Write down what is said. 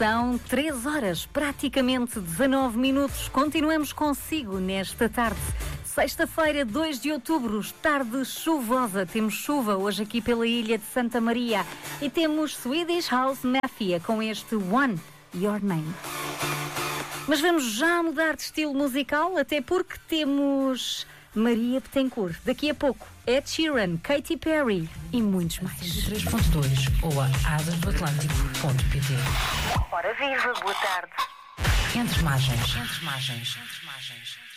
São 3 horas, praticamente 19 minutos. Continuamos consigo nesta tarde. Sexta-feira, 2 de outubro, tarde chuvosa. Temos chuva hoje aqui pela ilha de Santa Maria. E temos Swedish House Mafia com este One, Your Name. Mas vamos já mudar de estilo musical, até porque temos Maria Betancourt. Daqui a pouco, Ed Sheeran, Katy Perry e muitos mais. 3.2 ou a asasdoatlântico.pt. Ora viva, boa tarde. Entre margens.